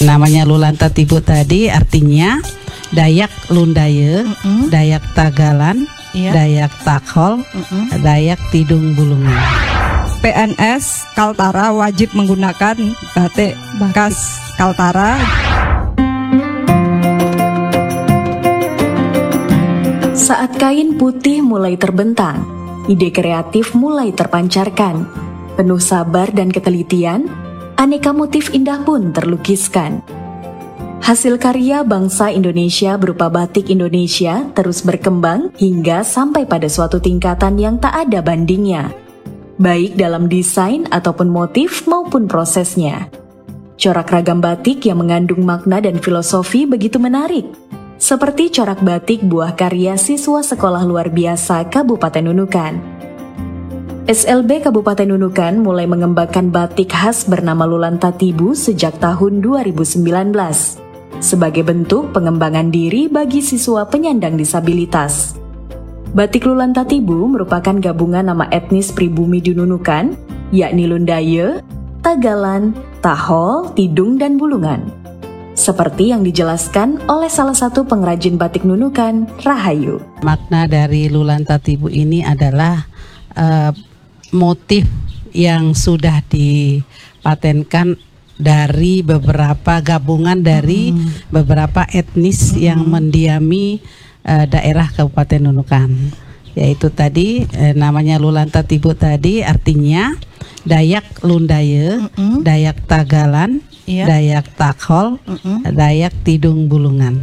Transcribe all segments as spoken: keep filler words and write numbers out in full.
Namanya Lulanta Tibu tadi artinya Dayak Lundaye, mm -mm. Dayak Tagalan, iya. Dayak Takhol, mm -mm. Dayak Tidung Bulungan. P N S Kaltara wajib menggunakan batik khas Kaltara. Saat kain putih mulai terbentang, ide kreatif mulai terpancarkan. Penuh sabar dan ketelitian, aneka motif indah pun terlukiskan. Hasil karya bangsa Indonesia berupa batik Indonesia terus berkembang hingga sampai pada suatu tingkatan yang tak ada bandingnya, baik dalam desain ataupun motif maupun prosesnya. Corak ragam batik yang mengandung makna dan filosofi begitu menarik, seperti corak batik buah karya siswa sekolah luar biasa Kabupaten Nunukan. S L B Kabupaten Nunukan mulai mengembangkan batik khas bernama Lulanta Tibu sejak tahun dua ribu sembilan belas, sebagai bentuk pengembangan diri bagi siswa penyandang disabilitas. Batik Lulanta Tibu merupakan gabungan nama etnis pribumi di Nunukan, yakni Lundaye, Tagalan, Tahol, Tidung, dan Bulungan. Seperti yang dijelaskan oleh salah satu pengrajin batik Nunukan, Rahayu. Makna dari Lulanta Tibu ini adalah uh, motif yang sudah dipatenkan dari beberapa gabungan dari hmm. beberapa etnis hmm. yang mendiami uh, daerah Kabupaten Nunukan. Yaitu tadi eh, namanya Lulanta Tibu tadi artinya Dayak Lundaye, hmm. Dayak Tagalan, iya. Dayak Takhol, hmm. Dayak Tidung Bulungan.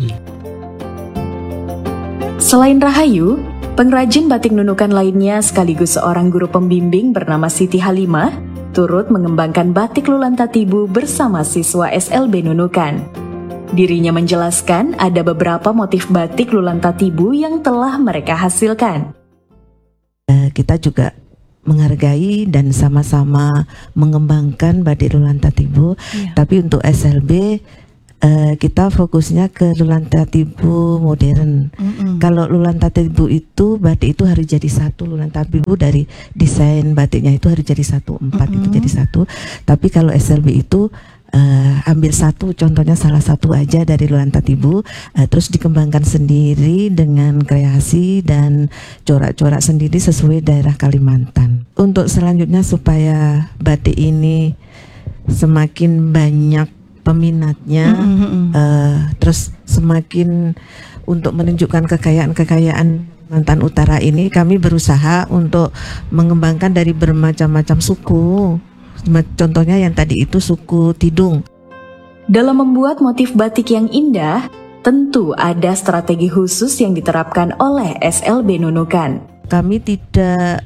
Selain Rahayu, pengrajin batik Nunukan lainnya sekaligus seorang guru pembimbing bernama Siti Halimah turut mengembangkan batik Lulanta Tibu bersama siswa S L B Nunukan. Dirinya menjelaskan ada beberapa motif batik Lulanta Tibu yang telah mereka hasilkan. Kita juga menghargai dan sama-sama mengembangkan batik Lulanta Tibu, iya. Tapi untuk S L B Uh, kita fokusnya ke Lulanta Tibu modern. Mm-hmm. Kalau Lulanta Tibu itu batik itu harus jadi satu. Lulanta Tibu dari desain batiknya itu harus jadi satu, empat mm-hmm. itu jadi satu. Tapi kalau S L B itu uh, ambil satu, contohnya salah satu aja dari Lulanta Tibu, uh, terus dikembangkan sendiri dengan kreasi dan corak-corak sendiri sesuai daerah Kalimantan. Untuk selanjutnya supaya batik ini semakin banyak peminatnya, mm-hmm. uh, terus semakin untuk menunjukkan kekayaan-kekayaan Kalimantan Utara ini, kami berusaha untuk mengembangkan dari bermacam-macam suku. Contohnya yang tadi itu suku Tidung. Dalam membuat motif batik yang indah, tentu ada strategi khusus yang diterapkan oleh S L B Nunukan. Kami tidak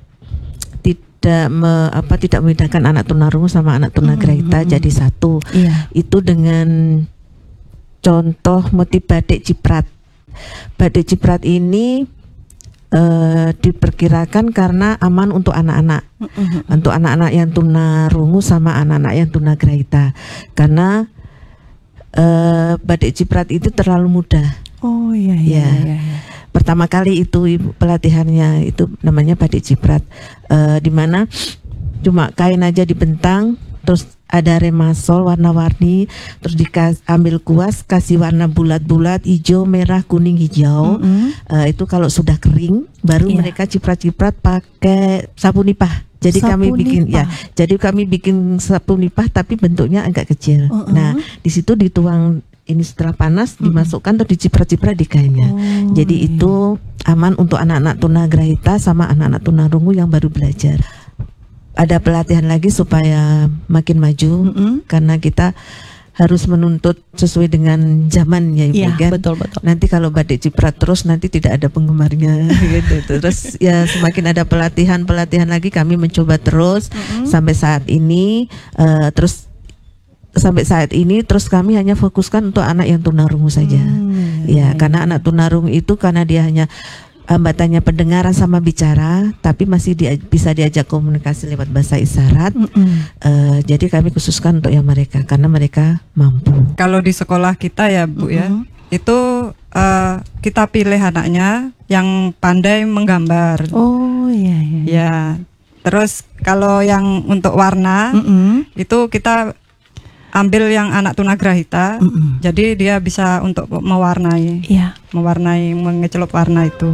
tidak me, apa tidak membedakan anak tunarungu sama anak tunagrahita mm-hmm. jadi satu. Iya. Itu dengan contoh motif batik ciprat. Batik ciprat ini uh, diperkirakan karena aman untuk anak-anak, mm-hmm. untuk anak-anak yang tunarungu sama anak-anak yang tunagrahita. Karena uh, batik ciprat itu terlalu mudah. Oh iya iya. Ya. iya, iya. Pertama kali itu ibu pelatihannya itu namanya batik ciprat, uh, di mana cuma kain aja dibentang, terus ada remasol warna-warni, terus diambil kuas kasih warna bulat-bulat hijau, merah, kuning, hijau. Mm-hmm. uh, itu kalau sudah kering baru yeah. mereka ciprat-ciprat pakai sapu nipah. Jadi sapu kami bikin nipah. ya, jadi kami bikin sapu nipah tapi bentuknya agak kecil. Uh-uh. Nah di situ dituang. Ini setelah panas mm-hmm. dimasukkan atau diciprat-ciprat di kainnya. Oh, Jadi iya. itu aman untuk anak-anak tunagrahita sama anak-anak tunarungu yang baru belajar. Ada pelatihan lagi supaya makin maju, mm-hmm. karena kita harus menuntut sesuai dengan zaman ya, iya, kan? betul betul. Nanti kalau batik ciprat terus nanti tidak ada penggemarnya gitu. Terus ya semakin ada pelatihan-pelatihan lagi kami mencoba terus mm-hmm. sampai saat ini uh, terus sampai saat ini terus kami hanya fokuskan untuk anak yang tunarungu saja. Hmm, ya, ya, karena anak tunarungu itu karena dia hanya hambatannya pendengaran sama bicara, tapi masih dia, bisa diajak komunikasi lewat bahasa isyarat. Mm -mm. Uh, jadi kami khususkan untuk yang mereka karena mereka mampu. Kalau di sekolah kita ya Bu mm -hmm. ya, itu uh, kita pilih anaknya yang pandai menggambar. Oh iya iya. Ya, terus kalau yang untuk warna mm -hmm. itu kita ambil yang anak tunagrahita, Mm-mm. jadi dia bisa untuk mewarnai, Iya. mewarnai, mengecelup warna itu.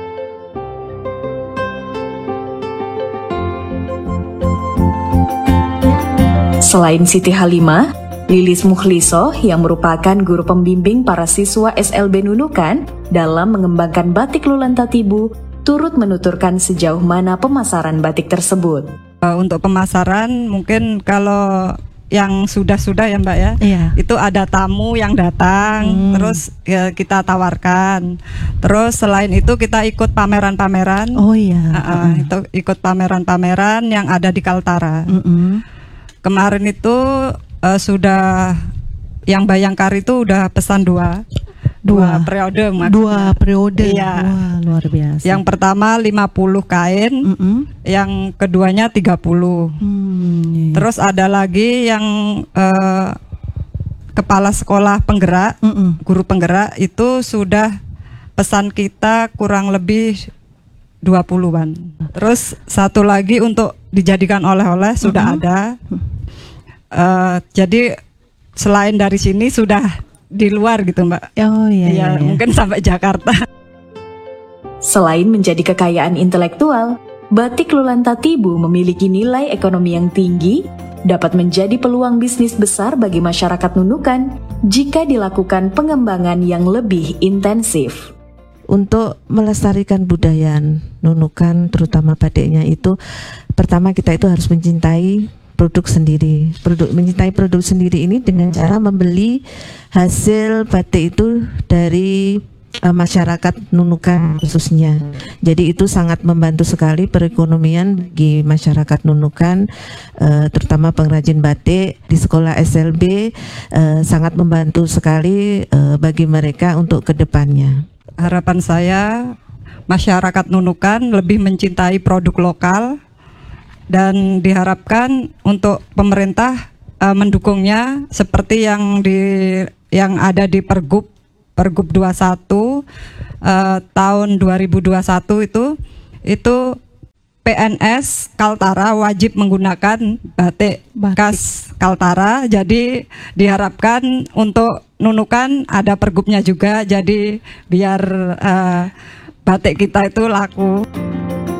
Selain Siti Halimah, Lilis Mukhlisoh yang merupakan guru pembimbing para siswa S L B Nunukan dalam mengembangkan batik Lulantatibu turut menuturkan sejauh mana pemasaran batik tersebut. Uh, untuk pemasaran mungkin kalau yang sudah-sudah ya Mbak ya, Iya. itu ada tamu yang datang, Hmm. terus ya, kita tawarkan. Terus selain itu kita ikut pameran-pameran, Oh iya. uh, uh, itu ikut pameran-pameran yang ada di Kaltara. Mm-mm. Kemarin itu uh, sudah yang Bayangkari itu udah pesan dua, dua, Dua. periode maksudnya. Dua periode. Iya. Wah, luar biasa. Yang pertama lima puluh kain, Mm-mm. yang keduanya tiga puluh. Hmm, iya. Terus ada lagi yang eh, kepala sekolah penggerak, Mm-mm. guru penggerak itu sudah pesan kita kurang lebih dua puluhan. Terus satu lagi untuk dijadikan oleh-oleh sudah ada. Eh, jadi selain dari sini sudah di luar gitu Mbak. Oh iya. Iya, iya, iya. mungkin sampai Jakarta. Selain menjadi kekayaan intelektual, batik Lulantatibu memiliki nilai ekonomi yang tinggi, dapat menjadi peluang bisnis besar bagi masyarakat Nunukan jika dilakukan pengembangan yang lebih intensif. Untuk melestarikan budaya Nunukan, terutama batiknya itu, pertama kita itu harus mencintai produk sendiri. Produk mencintai produk sendiri ini dengan cara membeli hasil batik itu dari uh, masyarakat Nunukan khususnya. Jadi itu sangat membantu sekali perekonomian bagi masyarakat Nunukan, uh, terutama pengrajin batik di sekolah S L B, uh, sangat membantu sekali uh, bagi mereka untuk kedepannya. Harapan saya masyarakat Nunukan lebih mencintai produk lokal dan diharapkan untuk pemerintah uh, mendukungnya seperti yang di yang ada di Pergub Pergub dua puluh satu uh, tahun dua ribu dua puluh satu itu itu P N S Kaltara wajib menggunakan batik, Batik. khas Kaltara. Jadi diharapkan untuk Nunukan ada pergubnya juga, jadi biar uh, batik kita itu laku.